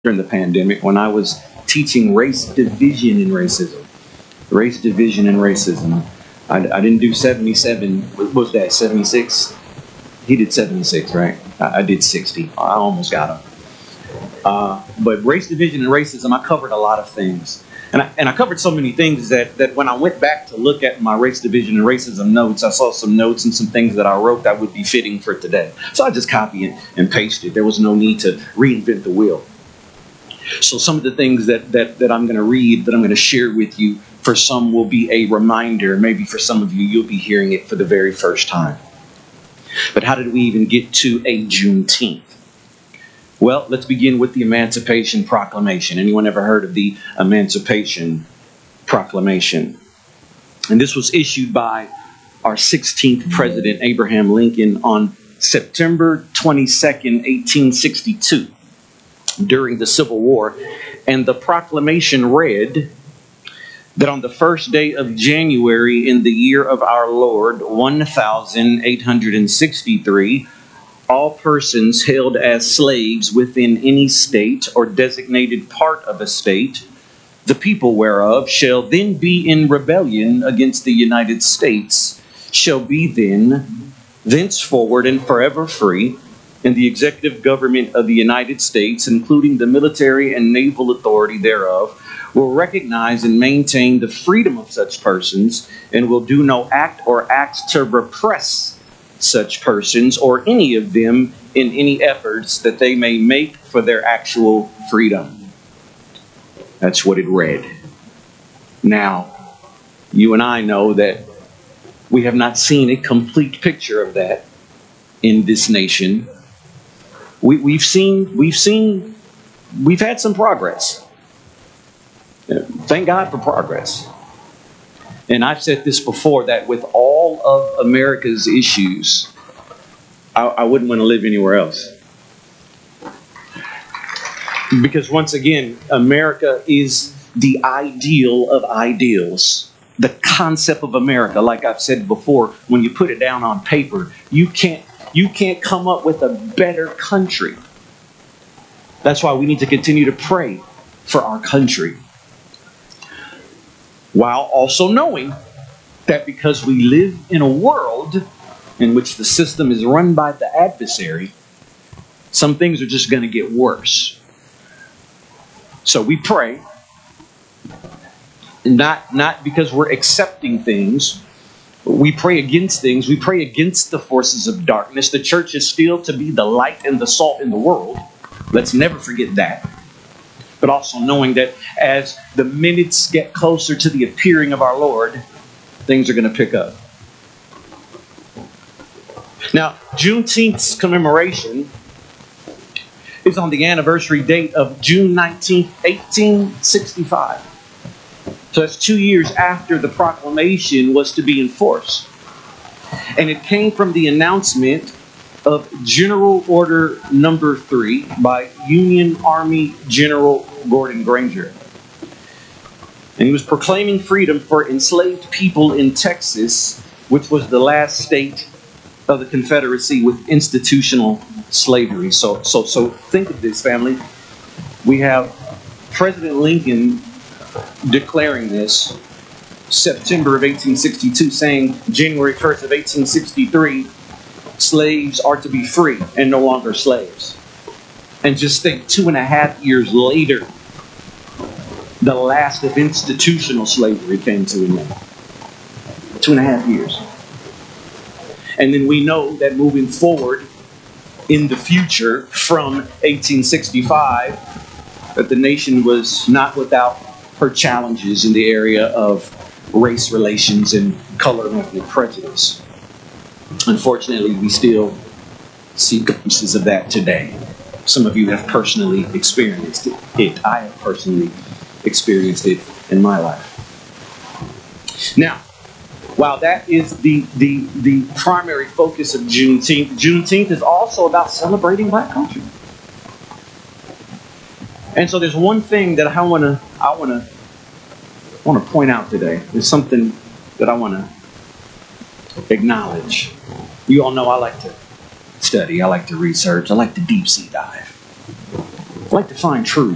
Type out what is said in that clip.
during the pandemic when I was teaching race division and racism. Race division and racism. I didn't do 77. What was that, 76? He did 76, right? I did 60. I almost got him. But race division and racism, I covered a lot of things. And I covered so many things that when I went back to look at my race division and racism notes, I saw some notes and some things that I wrote that would be fitting for today. So I just copied and pasted. There was no need to reinvent the wheel. So some of the things that I'm going to read, that I'm going to share with you, for some will be a reminder. Maybe for some of you, you'll be hearing it for the very first time. But how did we even get to a Juneteenth? Well, let's begin with the Emancipation Proclamation. Anyone ever heard of the Emancipation Proclamation? And this was issued by our 16th President, Abraham Lincoln, on September 22nd, 1862, during the Civil War. And the proclamation read that on the first day of January in the year of our Lord, 1863, all persons held as slaves within any state or designated part of a state, the people whereof shall then be in rebellion against the United States, shall be then, thenceforward and forever free, and the executive government of the United States, including the military and naval authority thereof, will recognize and maintain the freedom of such persons, and will do no act or acts to repress such persons or any of them in any efforts that they may make for their actual freedom. That's what it read. Now, you and I know that we have not seen a complete picture of that in this nation. We've had some progress. Thank God for progress. And I've said this before, that with all of America's issues, I wouldn't want to live anywhere else. Because once again, America is the ideal of ideals. The concept of America, like I've said before, when you put it down on paper, you can't come up with a better country. That's why we need to continue to pray for our country, while also knowing that because we live in a world in which the system is run by the adversary, some things are just going to get worse. So we pray, not because we're accepting things. We pray against things. We pray against the forces of darkness. The church is still to be the light and the salt in the world. Let's never forget that. But also knowing that as the minutes get closer to the appearing of our Lord, things are going to pick up. Now, Juneteenth's commemoration is on the anniversary date of June 19th, 1865. So that's 2 years after the proclamation was to be enforced. And it came from the announcement of General Order Number 3 by Union Army General Gordon Granger. And he was proclaiming freedom for enslaved people in Texas, which was the last state of the Confederacy with institutional slavery. So think of this, family. We have President Lincoln declaring this, September of 1862, saying January 1st of 1863, slaves are to be free and no longer slaves. And just think, 2.5 years later, the last of institutional slavery came to an end. 2.5 years. And then we know that moving forward in the future from 1865, that the nation was not without her challenges in the area of race relations and color and ethnic prejudice. Unfortunately, we still see glimpses of that today. Some of you have personally experienced it. I have personally experienced it in my life. Now, while that is the primary focus of Juneteenth, Juneteenth is also about celebrating Black culture. And so there's one thing that I want to point out today. There's something that I want to acknowledge. You all know I like to study, I like to research, I like to deep sea dive. I like to find truth.